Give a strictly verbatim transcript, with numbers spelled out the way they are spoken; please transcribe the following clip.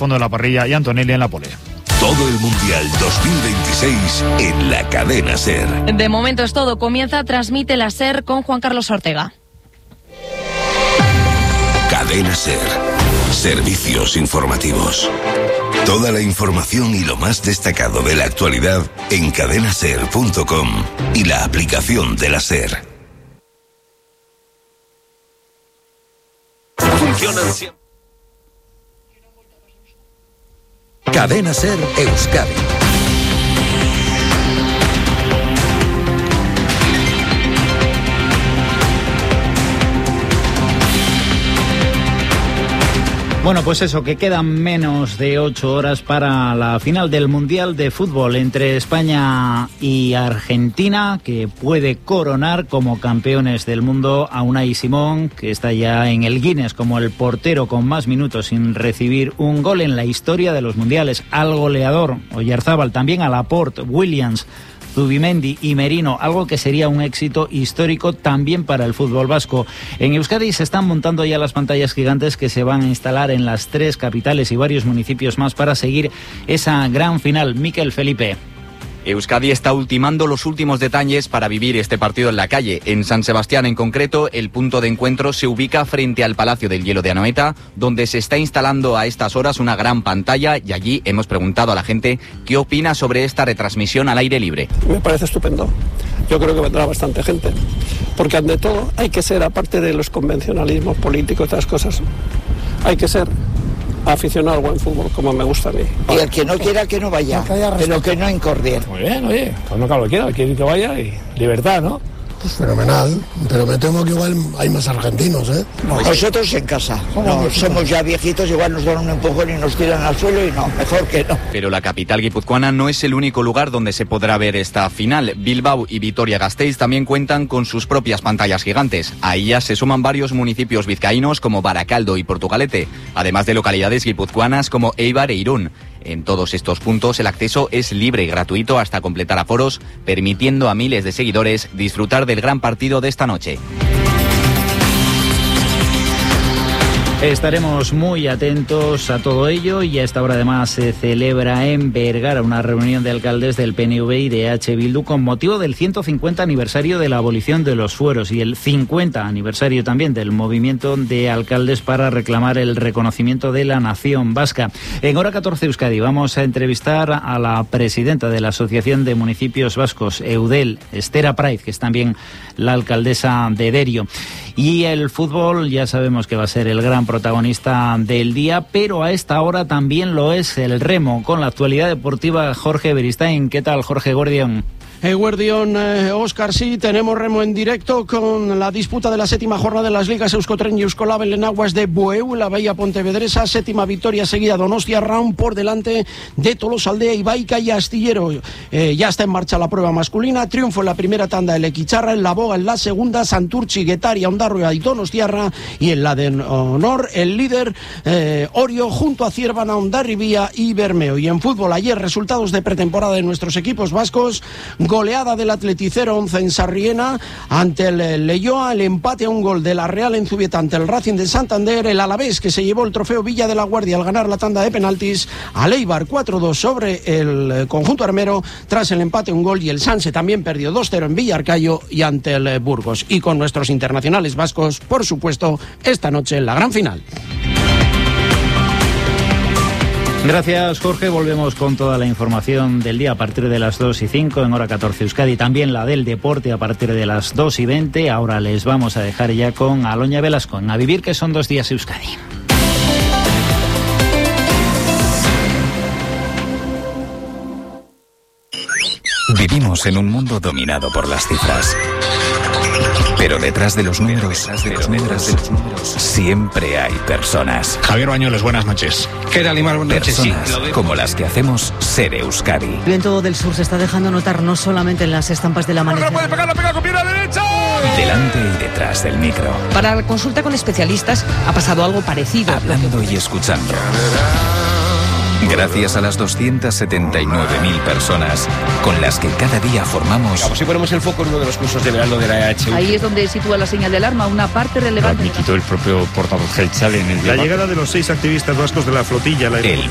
fondo de la parrilla y Antonelli en la pole. Todo el Mundial dos mil veintiséis en la cadena SER. De momento es todo. Comienza Transmite la SER con Juan Carlos Ortega. Cadena SER. Servicios informativos. Toda la información y lo más destacado de la actualidad en cadena ser punto com y la aplicación de la SER. Funcionan siempre. Cadena SER Euskadi. Bueno, pues eso, que quedan menos de ocho horas para la final del Mundial de Fútbol entre España y Argentina, que puede coronar como campeones del mundo a Unai Simón, que está ya en el Guinness como el portero con más minutos sin recibir un gol en la historia de los mundiales, al goleador Oyarzábal, también a Laporte, Williams, Zubimendi y Merino, algo que sería un éxito histórico también para el fútbol vasco. En Euskadi se están montando ya las pantallas gigantes que se van a instalar en las tres capitales y varios municipios más para seguir esa gran final. Mikel Felipe. Euskadi está ultimando los últimos detalles para vivir este partido en la calle. En San Sebastián, en concreto, el punto de encuentro se ubica frente al Palacio del Hielo de Anoeta, donde se está instalando a estas horas una gran pantalla, y allí hemos preguntado a la gente qué opina sobre esta retransmisión al aire libre. Me parece estupendo. Yo creo que vendrá bastante gente, porque ante todo hay que ser, aparte de los convencionalismos políticos y otras cosas, hay que ser aficionado al buen fútbol, como me gusta a mí. Y el que no quiera que no vaya, pero que no incordie. Muy bien, oye, pues no cada lo quiera, quiere que vaya y libertad, ¿no? Pues fenomenal, pero me temo que igual hay más argentinos, ¿eh? Nosotros en casa, no, somos ya viejitos, igual nos dan un empujón y nos tiran al suelo y no, mejor que no. Pero la capital guipuzcoana no es el único lugar donde se podrá ver esta final. Bilbao y Vitoria-Gasteiz también cuentan con sus propias pantallas gigantes. A ellas se suman varios municipios vizcaínos como Baracaldo y Portugalete, además de localidades guipuzcoanas como Eibar e Irún. En todos estos puntos el acceso es libre y gratuito hasta completar aforos, permitiendo a miles de seguidores disfrutar del gran partido de esta noche. Estaremos muy atentos a todo ello y a esta hora además se celebra en Vergara una reunión de alcaldes del P N V y de H. Bildu con motivo del ciento cincuenta aniversario de la abolición de los fueros y el cincuenta aniversario también del movimiento de alcaldes para reclamar el reconocimiento de la nación vasca. En Hora catorce Euskadi vamos a entrevistar a la presidenta de la Asociación de Municipios Vascos, Eudel, Esther Apraiz, que es también la alcaldesa de Derio. Y el fútbol ya sabemos que va a ser el gran protagonista del día, pero a esta hora también lo es el remo, con la actualidad deportiva. Jorge Beristain. ¿Qué tal, Jorge Gordión? Eguerdión, eh, Óscar, sí, tenemos remo en directo con la disputa de la séptima jornada de las ligas Euskotren y Euskolabel en aguas de Bueu, la Bahía Pontevedresa, séptima victoria seguida Donostia Round por delante de Tolosaldea, Ibaica y Astillero. Eh, ya está en marcha la prueba masculina, triunfo en la primera tanda el Equicharra, en la Boga en la segunda, Santurchi, Guetaria, Ondarroa y Donostiarra, y en la de honor el líder eh, Orio junto a Ciervana, Ondarribía y Bermeo. Y en fútbol ayer resultados de pretemporada de nuestros equipos vascos. Goleada del Atleticero once en Sarriena ante el Leioa, el empate a un gol de la Real en Zubieta ante el Racing de Santander, el Alavés que se llevó el trofeo Villa de la Guardia al ganar la tanda de penaltis al Eibar cuatro dos sobre el conjunto armero tras el empate a un gol, y el Sanse también perdió dos cero en Villarcayo y ante el Burgos. Y con nuestros internacionales vascos, por supuesto, esta noche en la gran final. Gracias, Jorge. Volvemos con toda la información del día a partir de las dos y cinco en Hora catorce Euskadi. También la del deporte a partir de las dos y veinte. Ahora les vamos a dejar ya con Aloña Velasco en A Vivir, que son dos días Euskadi. Vivimos en un mundo dominado por las cifras. Pero detrás de los números, de los números, de los números, siempre hay personas. Javier Bañuelos, buenas noches. ¿Qué tal, Imar? Buenas noches. Personas sí, como las que hacemos Ser Euskadi. El viento del sur se está dejando notar no solamente en las estampas del amanecer. ¡No puede pegar, la pega con pierna derecha! Delante y detrás del micro. Para la consulta con especialistas ha pasado algo parecido. Hablando y escuchando. Gracias a las doscientas setenta y nueve mil personas con las que cada día formamos. Como si ponemos el foco en uno de los cursos de verano de la E H U. Ahí es donde sitúa la señal de alarma, una parte relevante. Lo admitió el propio portavoz Gelchal en el debate. La llegada de los seis activistas vascos de la flotilla. La... El